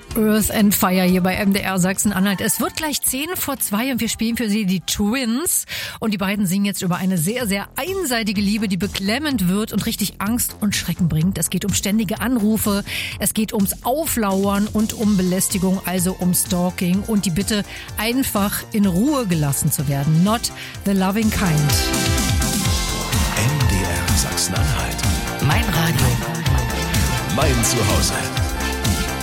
Earth and Fire hier bei MDR Sachsen-Anhalt. Es wird gleich 1:10 und wir spielen für Sie die Twins. Und die beiden singen jetzt über eine sehr, sehr einseitige Liebe, die beklemmend wird und richtig Angst und Schrecken bringt. Es geht um ständige Anrufe, es geht ums Auflauern und um Belästigung, also um Stalking und die Bitte, einfach in Ruhe gelassen zu werden. Not the loving kind. MDR Sachsen-Anhalt. Mein Radio. Mein Zuhause.